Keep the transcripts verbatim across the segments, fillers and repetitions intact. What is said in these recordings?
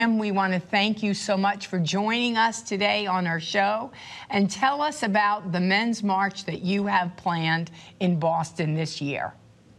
And we want to thank you so much for joining us today on our show, and tell us about the Men's March that you have planned in Boston this year.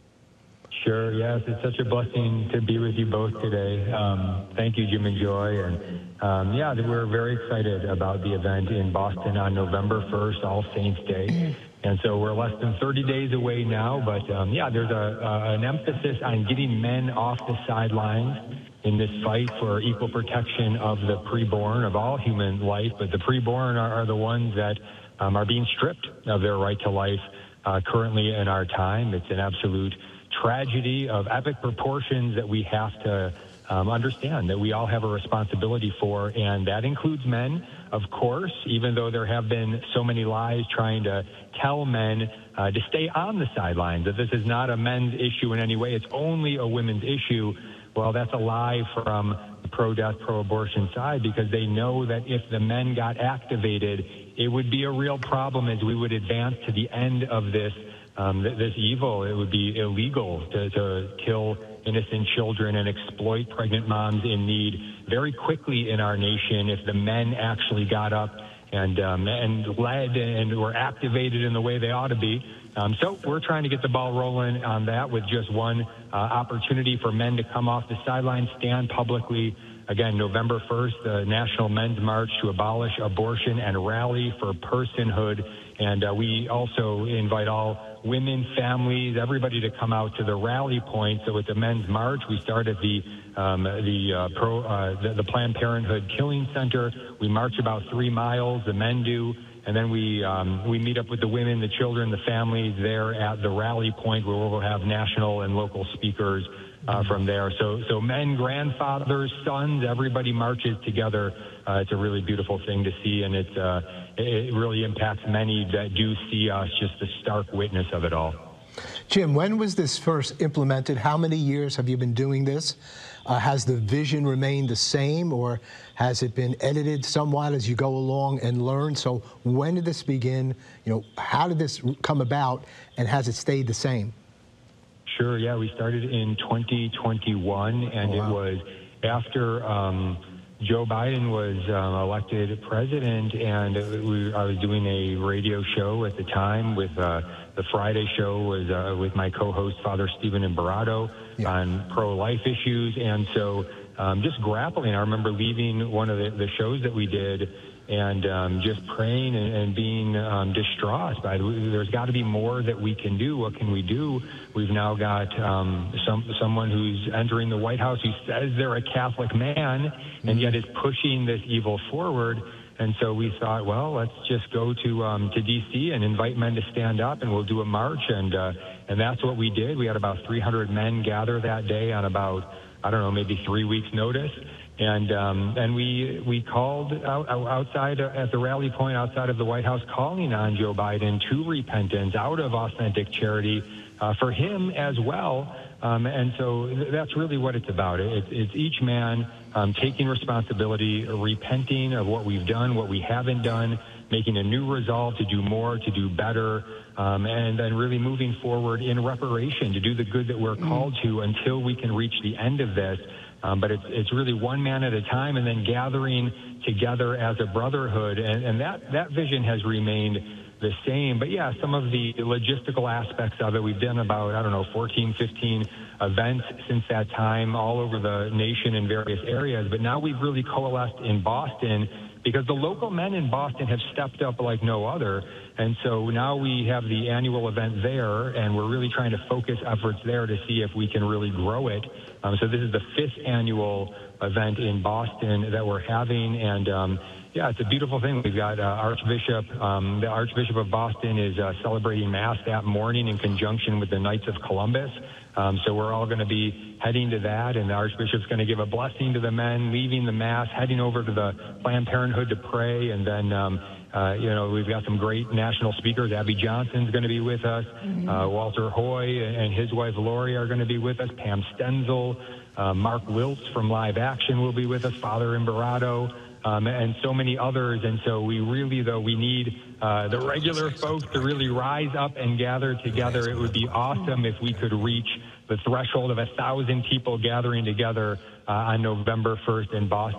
Sure, yes, it's such a blessing to be with you both today. Um, thank you, Jim and Joy. And um, yeah, we're very excited about the event in Boston on November first, All Saints Day. And so we're less than thirty days away now, but um, yeah, there's a, uh, an emphasis on getting men off the sidelines in this fight for equal protection of the preborn, of all human life. But the preborn are, are the ones that um, are being stripped of their right to life uh, currently in our time. It's an absolute tragedy of epic proportions that we have to um, understand, that we all have a responsibility for, and that includes men, of course, even though there have been so many lies trying to tell men uh, to stay on the sidelines, that this is not a men's issue in any way, it's only a women's issue. Well, that's a lie from the pro-death, pro-abortion side, because they know that if the men got activated, it would be a real problem as we would advance to the end of this um, this evil. It would be illegal to, to kill innocent children and exploit pregnant moms in need very quickly in our nation if the men actually got up and um, and led and were activated in the way they ought to be. Um, so we're trying to get the ball rolling on that with just one uh, opportunity for men to come off the sidelines, stand publicly. Again, November first, the National Men's March to abolish abortion and rally for personhood. And uh, we also invite all women, families, everybody to come out to the rally point. So with the Men's March, we start at the um, the, uh, pro, uh, the the Planned Parenthood Killing Center. We march about three miles, the men do. And then we um, we meet up with the women, the children, the families there at the rally point, where we'll have national and local speakers uh, from there. So so men, grandfathers, sons, everybody marches together. Uh, it's a really beautiful thing to see, and it's uh, it really impacts many that do see us, just the stark witness of it all. Jim, when was this first implemented? How many years have you been doing this? Uh, has the vision remained the same, or has it been edited somewhat as you go along and learn? So when did this begin? You know, how did this come about, and has it stayed the same? Sure, yeah, we started in twenty twenty-one, and oh, wow. It was after um, Joe Biden was um, elected president, and we, I was doing a radio show at the time with uh, the Friday show was uh, with my co-host, Father Stephen Imbarrato, yeah. on pro-life issues. And so um, just grappling, I remember leaving one of the, the shows that we did and um, just praying and, and being um, distraught by, there's got to be more that we can do. What can we do? We've now got um, some someone who's entering the White House who says they're a Catholic man and yet is pushing this evil forward. And so we thought, well, let's just go to um, to D C and invite men to stand up, and we'll do a march. And uh, and that's what we did. We had about three hundred men gather that day on about, I don't know, maybe three weeks' notice. And um, and we we called out, outside at the rally point outside of the White House, calling on Joe Biden to repentance out of authentic charity uh, for him as well. Um, and so that's really what it's about. It's, it's each man um, taking responsibility, repenting of what we've done, what we haven't done, making a new resolve to do more, to do better, um, and then really moving forward in reparation to do the good that we're called to until we can reach the end of this. Um, but it's, it's really one man at a time, and then gathering together as a brotherhood. And, and that, that vision has remained the same. But yeah, some of the logistical aspects of it, we've done about, I don't know, fourteen, fifteen events since that time all over the nation in various areas. But now we've really coalesced in Boston because the local men in Boston have stepped up like no other. And so now we have the annual event there, and we're really trying to focus efforts there to see if we can really grow it. Um, so this is the fifth annual event in Boston that we're having, and um, yeah, it's a beautiful thing. We've got uh, Archbishop, um, the Archbishop of Boston is uh, celebrating Mass that morning in conjunction with the Knights of Columbus. Um, so we're all going to be heading to that, and the Archbishop's going to give a blessing to the men, leaving the Mass, heading over to the Planned Parenthood to pray, and then um, Uh, you know, we've got some great national speakers. Abby Johnson's going to be with us. Mm-hmm. uh, Walter Hoy and his wife Lori are going to be with us. Pam Stenzel, uh, Mark Wiltz from Live Action will be with us. Father Imbarrato, um, and so many others. And so we really, though, we need uh, the regular folks to really rise up and gather together. It would be awesome if we could reach the threshold of a thousand people gathering together uh, on November first in Boston.